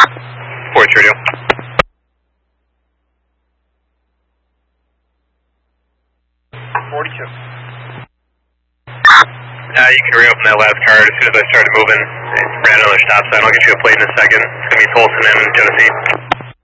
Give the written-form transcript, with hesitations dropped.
Force radio. You can reopen that last card as soon as I started moving. It's ran another stop sign. I'll get you a plate in a second. It's going to be Tolson and Genesee.